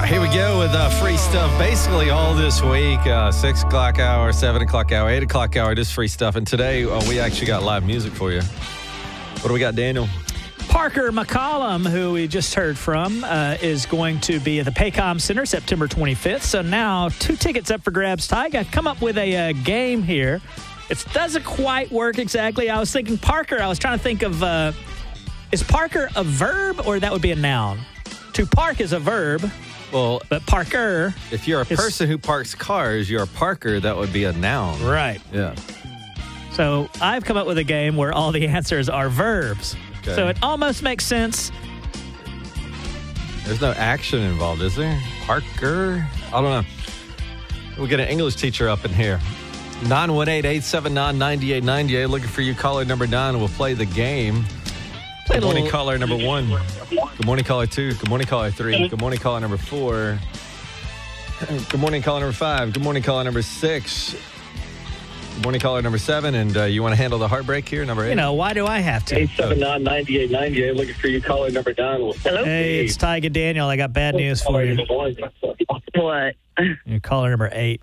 Here we go with free stuff basically all this week. 6 o'clock hour, 7 o'clock hour, 8 o'clock hour, just free stuff. And today we actually got live music for you. What do we got, Daniel? Parker McCollum, who we just heard from, is going to be at the Paycom Center September 25th. So now 2 tickets up for grabs. Ty, I've come up with a game here. It doesn't quite work exactly. I was thinking Parker. I was trying to think of, is Parker a verb or that would be a noun? To park is a verb. Well, but Parker. If you're a person who parks cars, you're a parker, that would be a noun. Right. Yeah. So I've come up with a game where all the answers are verbs. Okay. So it almost makes sense. There's no action involved, is there? Parker? I don't know. We'll get an English teacher up in here. 918-879-9898. Looking for you, caller number 9. We'll play the game. Good morning, caller number 1. Good morning, caller 2. Good morning, caller 3. Good morning, caller number 4. Good morning, caller number 5. Good morning, caller number 6. Good morning, caller number 7. And you want to handle the heartbreak here, number 8? You know, why do I have to? 879-9898. Looking for you, caller number 9. Hello? Hey, it's Tyga Daniel. I got bad news for you. What? You're caller number 8.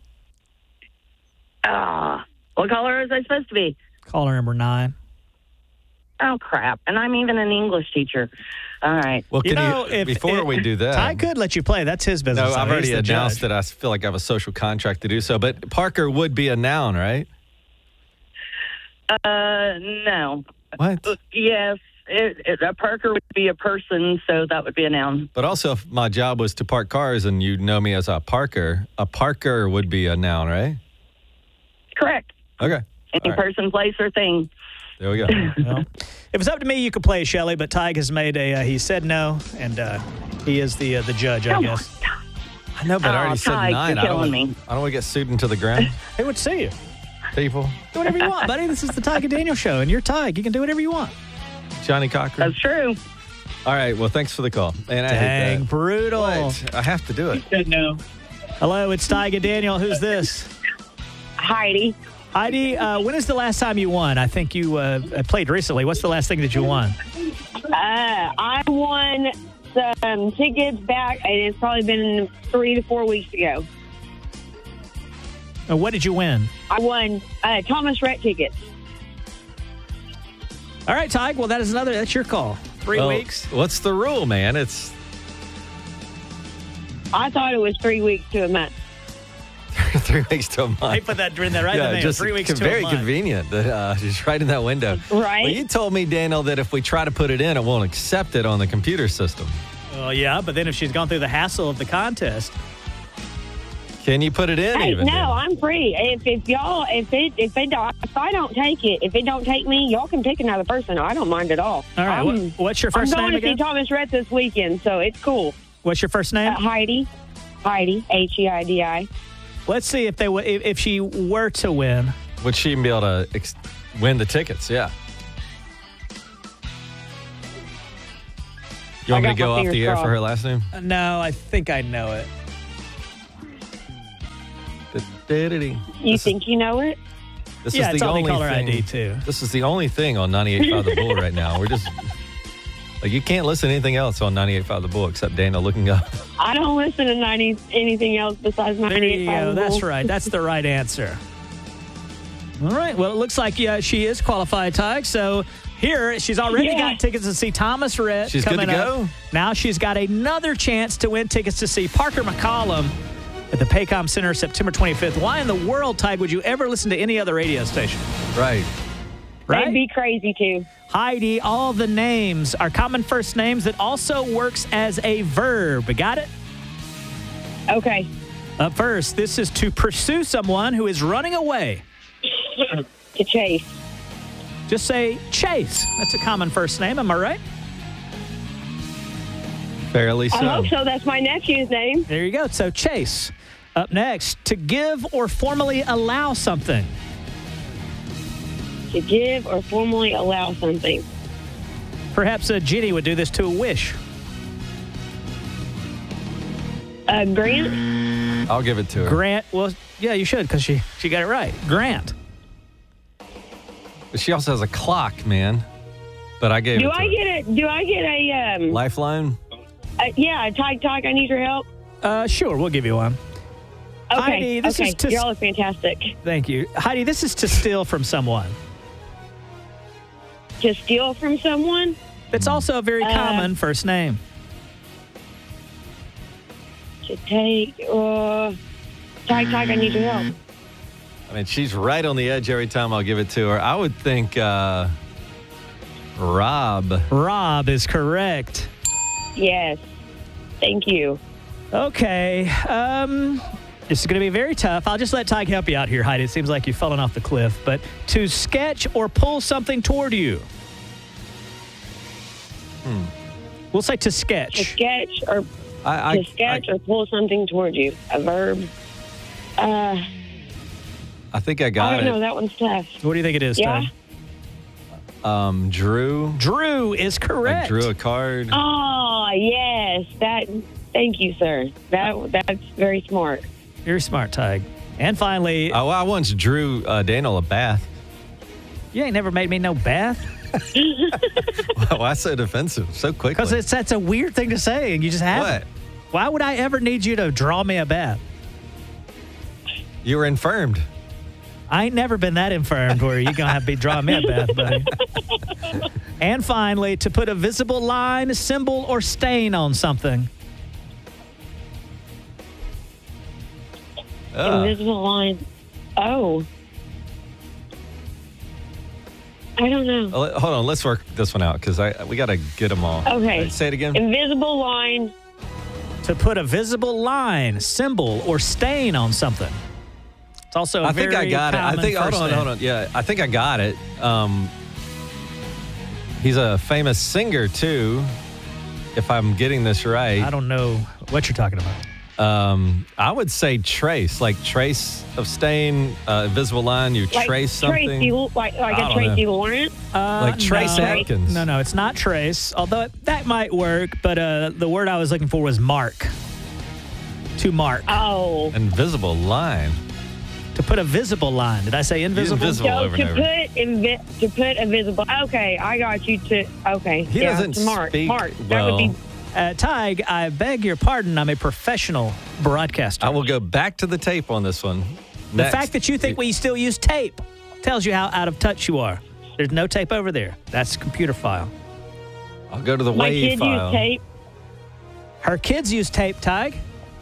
What caller is I supposed to be? Caller number 9. Oh, crap. And I'm even an English teacher. All right. Well, You know, before we do that. Ty could let you play. That's his business. No, I've already He's the announced judge. that I feel like I have a social contract to do so. But Parker would be a noun, right? No. What? Yes. A Parker would be a person, so that would be a noun. But also, if my job was to park cars and you know me as a parker would be a noun, right? Correct. Okay. Any All right. person, place, or thing. There we go. Well, if it's up to me, you could play Shelley, but Ty has made he said no, and he is the judge, I guess. I know, but I already said Ty, 9. you're killing me. I don't want to get sued into the ground. Who would see you? People. Do whatever you want, buddy. This is the Tyga Daniel Show, and you're Ty. You can do whatever you want. Johnny Cochran. That's true. All right. Well, thanks for the call. And I hate Dang, that. brutal. What? I have to do it. No. Hello, it's Tyga Daniel. Who's this? Heidi. Heidi, when is the last time you won? I think you played recently. What's the last thing that you won? I won some tickets back, and it's probably been 3 to 4 weeks ago. What did you win? I won Thomas Rhett tickets. All right, Ty. Well, that's your call. 3 weeks. What's the rule, man? It's I thought it was 3 weeks to a month. 3 weeks to a month. I put that in there right in the mail. just 3 weeks to a very month. convenient. Just right in that window. Right. Well, you told me, Daniel, that if we try to put it in, it won't accept it on the computer system. Well, yeah, but then if she's gone through the hassle of the contest. Can you put it in Hey, even? no, Daniel? I'm free. If I don't take it, if it don't take me, y'all can pick another person. I don't mind at all. All right, what's your first I'm name going to see again? Thomas Rhett this weekend, so it's cool. What's your first name? Heidi, Heidi. Let's see if she were to win. Would she even be able to win the tickets? Yeah. You want me to go off the air for her last name? No, I think I know it. You think you know it? This Yeah, is it's the on the only caller thing. ID too. This is the only thing on 98.5 The Bull right now. We're just like you can't listen to anything else on 98.5 The Bull except Daniel looking up. I don't listen to anything else besides 98.5. There you go. That's Bull. right. That's the right answer. All right. Well, it looks like she is qualified, Ty. So here, she's already got tickets to see Thomas Rhett. She's good coming to go? up. Now she's got another chance to win tickets to see Parker McCollum at the Paycom Center September 25th. Why in the world, Ty, would you ever listen to any other radio station? Right. They'd be crazy too. Heidi, all the names are common first names that also works as a verb. Got it? Okay. Up first, this is to pursue someone who is running away. To chase. Just say chase. That's a common first name. Am I right? Fairly so. I hope so. That's my nephew's name. There you go. So chase. Up next, to give or formally allow something. To give or formally allow something. Perhaps Jenny would do this to a wish. Grant? I'll give it to her. Grant. Well, yeah, you should because she got it right. Grant. But she also has a clock, man. But I gave it to her. Do I get a Lifeline? yeah, Tyke, I need your help. Sure, we'll give you one. Okay. Heidi, this is to... Y'all are fantastic. Thank you. Heidi, this is to steal from someone. To steal from someone? It's also a very common first name. To take... Tag, I need your help. I mean, she's right on the edge every time I'll give it to her. I would think Rob. Rob is correct. Yes. Thank you. Okay. This is going to be very tough. I'll just let Tig help you out here, Heidi. It seems like you've fallen off the cliff. But to sketch or pull something toward you. We'll say to sketch. To sketch or or pull something toward you. A verb. I think I got it. I don't know. That one's tough. What do you think it is, Yeah. Tig? Drew. Drew is correct. I drew a card. Oh, yes. Thank you, sir. That's very smart. You're smart, Tig. And finally... I once drew Daniel a bath. You ain't never made me no bath. Why so defensive so quickly? Because that's a weird thing to say, and you just haven't. What? Why would I ever need you to draw me a bath? You were infirmed. I ain't never been that infirmed where you're going to have to be drawing me a bath, buddy. And finally, to put a visible line, symbol, or stain on something. Invisible line. Oh. I don't know. Hold on, let's work this one out because we got to get them all. Okay. Say it again. Invisible line. To put a visible line, symbol, or stain on something. It's also a very I think I got it. I think hold on. Yeah, I think I got it. He's a famous singer too, if I'm getting this right. I don't know what you're talking about. I would say trace, like trace of stain, invisible line. You Like trace something. Tracy, like a Tracy Lawrence. Like Trace Adkins. No, it's not trace. Although that might work, but the word I was looking for was mark. To mark. Oh. Invisible line. To put a visible line. Did I say invisible? Invisible over and over. To put a visible. Okay, I got you. Okay. He doesn't Mark. speak Mark. well. That would be. Tig, I beg your pardon. I'm a professional broadcaster. I will go back to the tape on this one. The fact that you think we still use tape tells you how out of touch you are. There's no tape over there. That's a computer file. I'll go to the My WAV kids file. use tape. Her kids use tape, Tig.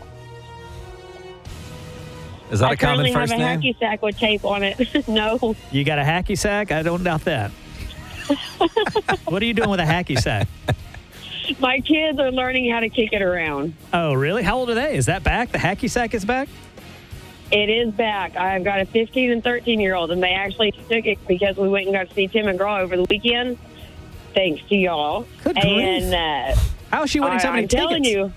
Is that a common first I name? currently have a hacky sack with tape on it. No. You got a hacky sack? I don't doubt that. What are you doing with a hacky sack? My kids are learning how to kick it around. Oh, really? How old are they? Is that back? The hacky sack is back? It is back. I've got a 15 and 13-year-old, and they actually took it because we went and got to see Tim McGraw over the weekend. Thanks to y'all. Good grief. And how is she winning so many I'm tickets? telling you,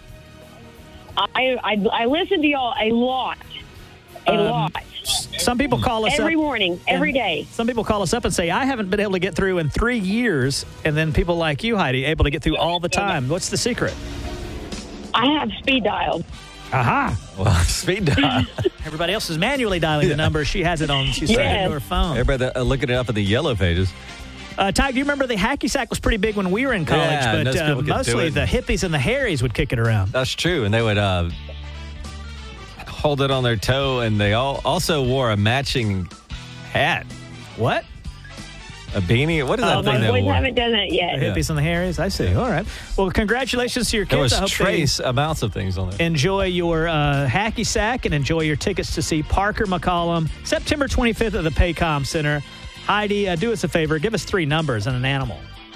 I listen to y'all a lot. A lot. Some people call us every up morning, every day. Some people call us up and say, I haven't been able to get through in 3 years. And then people like you, Heidi, able to get through all the time. What's the secret? I have speed dial. Aha. Well, speed dial. Everybody else is manually dialing the number. She has it on. She's set it to her phone. Everybody looking it up at the yellow pages. Ty, do you remember the hacky sack was pretty big when we were in college? Yeah, most people but could do mostly it. the hippies and the Harrys would kick it around. That's true. And they would hold it on their toe, and they all also wore a matching hat. What? A beanie? What is that thing My they boys wore? haven't done that yet. The hippies and the Harrys? I see. All right. Well, congratulations to your There kids. was I hope trace amounts of things on there. they enjoy your hacky sack and enjoy your tickets to see Parker McCollum September 25th at the Paycom Center. Heidi, do us a favor. Give us 3 numbers and an animal.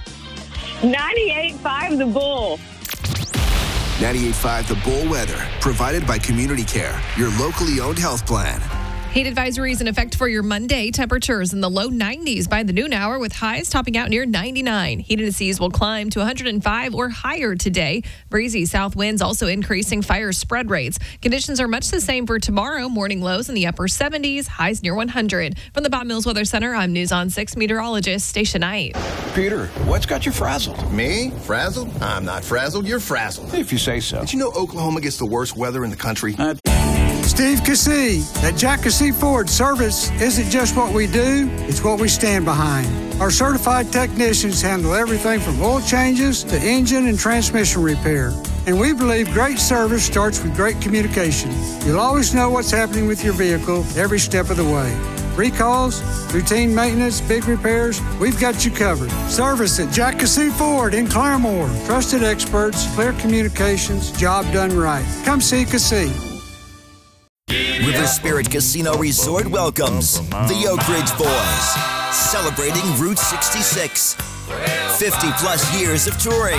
98.5 The Bull. 98.5 The Bull weather, provided by Community Care, your locally owned health plan. Heat advisories in effect for your Monday. Temperatures in the low 90s by the noon hour with highs topping out near 99. Heat indices will climb to 105 or higher today. Breezy south winds also increasing fire spread rates. Conditions are much the same for tomorrow. Morning lows in the upper 70s, highs near 100. From the Bob Mills Weather Center, I'm News on 6 meteorologist Stacia Knight. Peter, what's got you frazzled? Me? Frazzled? I'm not frazzled, you're frazzled. If you say so. Did you know Oklahoma gets the worst weather in the country? Steve Cassey. At Jack Cassey Ford, service isn't just what we do, it's what we stand behind. Our certified technicians handle everything from oil changes to engine and transmission repair. And we believe great service starts with great communication. You'll always know what's happening with your vehicle every step of the way. Recalls, routine maintenance, big repairs, we've got you covered. Service at Jack Cassee Ford in Claremore. Trusted experts, clear communications, job done right. Come see Cassee. River Spirit Casino Resort welcomes the Oak Ridge Boys, celebrating Route 66. 50-plus years of touring.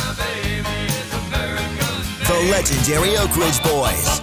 The legendary Oak Ridge Boys.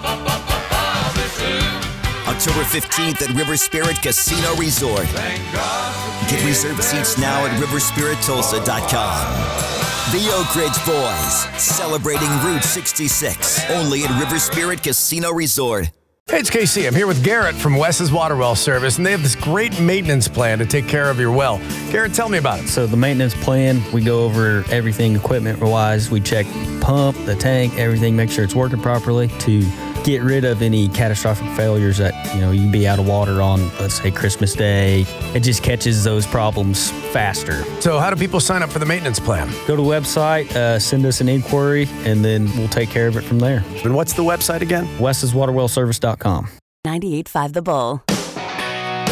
October 15th at River Spirit Casino Resort. Get reserved seats now at riverspirittulsa.com. The Oak Ridge Boys, celebrating Route 66, only at River Spirit Casino Resort. Hey, it's KC. I'm here with Garrett from Wes's Water Well Service, and they have this great maintenance plan to take care of your well. Garrett, tell me about it. So the maintenance plan, we go over everything equipment-wise. We check pump, the tank, everything, make sure it's working properly to get rid of any catastrophic failures that, you can be out of water on, let's say, Christmas Day. It just catches those problems faster. So how do people sign up for the maintenance plan? Go to the website, send us an inquiry, and then we'll take care of it from there. And what's the website again? Wes'sWaterWellService.com. 98.5 The Bull.